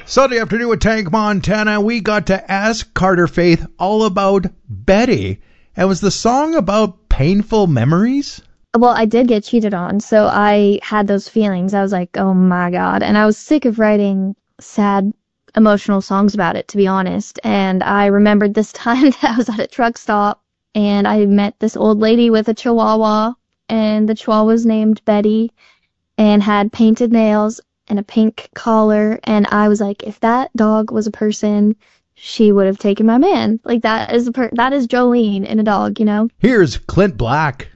Sunday afternoon with Tank Montana, we got to ask Carter Faith all about Betty. And was the song about painful memories? Well, I did get cheated on, so I had those feelings. I was like, oh my God. And I was sick of writing sad, emotional songs about it, to be honest. And I remembered this time that I was at a truck stop, and I met this old lady with a chihuahua, and the chihuahua was named Betty, and had painted nails and a pink collar, and I was like, if that dog was a person, she would have taken my man. Like, that is Jolene in a dog, you know? Here's Clint Black.